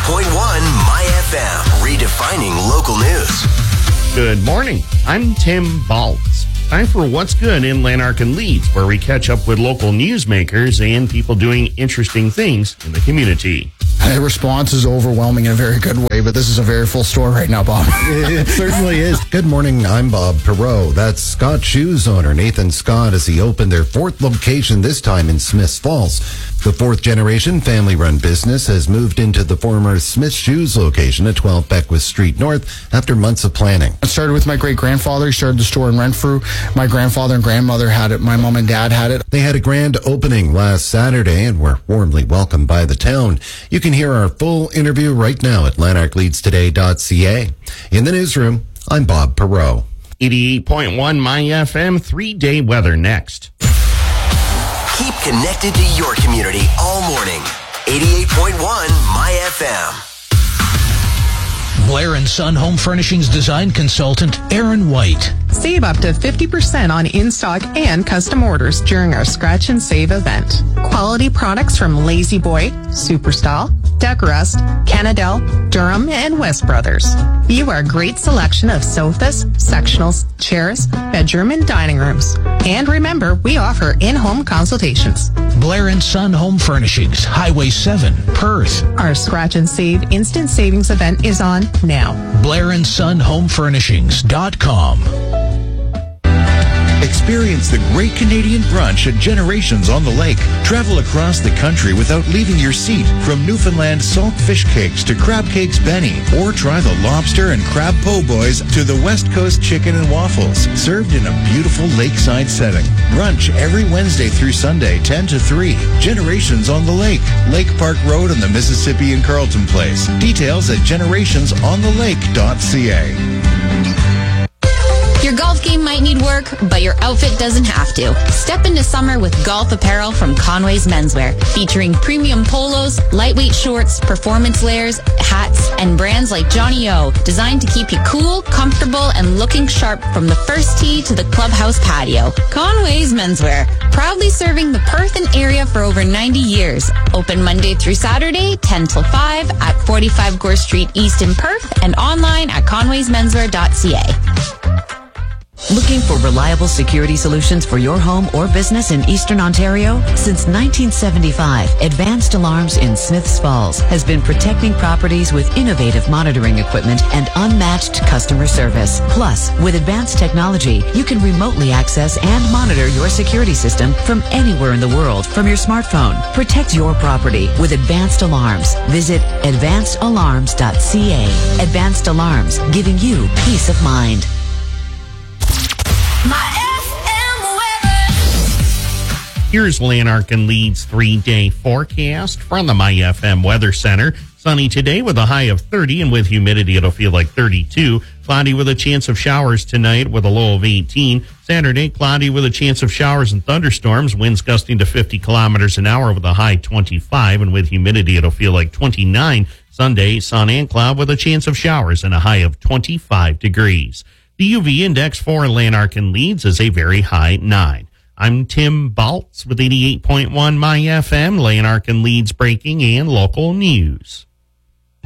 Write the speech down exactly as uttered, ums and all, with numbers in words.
point one My F M, redefining local news. Good morning. I'm Tim Baltz. Time for What's Good in Lanark and Leeds, where we catch up with local newsmakers and people doing interesting things in the community. The response is overwhelming in a very good way, but this is a very full store right now, Bob. It certainly is. Good morning, I'm Bob Perot. That's Scott Shoes owner Nathan Scott as he opened their fourth location, this time in Smiths Falls. The fourth generation family-run business has moved into the former Smith Shoes location at twelve Beckwith Street North after months of planning. I started with my great-grandfather. He started the store in Renfrew. My grandfather and grandmother had it. My mom and dad had it. They had a grand opening last Saturday and were warmly welcomed by the town. You can hear our full interview right now at lanark leeds today dot c a. In the newsroom, I'm Bob Perot. eighty-eight point one My F M, three-day weather next. Keep connected to your community all morning. eighty-eight point one My F M. Blair and Son Home Furnishings design consultant Aaron White. Save up to fifty percent on in-stock and custom orders during our Scratch and Save event. Quality products from Lazy Boy, Superstyle, Decorust, Canadell, Durham, and West Brothers. View our great selection of sofas, sectionals, chairs, bedroom, and dining rooms. And remember, we offer in-home consultations. Blair and Son Home Furnishings, Highway seven, Perth. Our Scratch and Save Instant Savings event is on now. Blair and Son Home Furnishings dot com. Experience the Great Canadian Brunch at Generations on the Lake. Travel across the country without leaving your seat. From Newfoundland salt fish cakes to crab cakes Benny. Or try the lobster and crab po' boys to the West Coast chicken and waffles. Served in a beautiful lakeside setting. Brunch every Wednesday through Sunday, ten to three. Generations on the Lake. Lake Park Road on the Mississippi in Carleton Place. Details at generations on the lake dot c a. Your golf game might need work, but your outfit doesn't have to. Step into summer with golf apparel from Conway's Menswear, featuring premium polos, lightweight shorts, performance layers, hats, and brands like Johnny O, designed to keep you cool, comfortable, and looking sharp from the first tee to the clubhouse patio. Conway's Menswear, proudly serving the Perth and area for over ninety years. Open Monday through Saturday, ten till five at forty-five Gore Street East in Perth and online at conways menswear dot c a. Looking for reliable security solutions for your home or business in Eastern Ontario? Since nineteen seventy-five, Advanced Alarms in Smiths Falls has been protecting properties with innovative monitoring equipment and unmatched customer service. Plus, with advanced technology, you can remotely access and monitor your security system from anywhere in the world from your smartphone. Protect your property with Advanced Alarms. Visit advanced alarms dot c a. Advanced Alarms, giving you peace of mind. Here's Lanark and Leeds' three-day forecast from the My F M Weather Center. Sunny today with a high of thirty, and with humidity it'll feel like thirty-two. Cloudy with a chance of showers tonight with a low of eighteen. Saturday, cloudy with a chance of showers and thunderstorms. Winds gusting to fifty kilometers an hour with a high twenty-five, and with humidity it'll feel like twenty-nine. Sunday, sun and cloud with a chance of showers and a high of twenty-five degrees. The U V index for Lanark and Leeds is a very high nine. I'm Tim Baltz with eighty-eight point one My F M, Lanark and Leeds breaking and local news.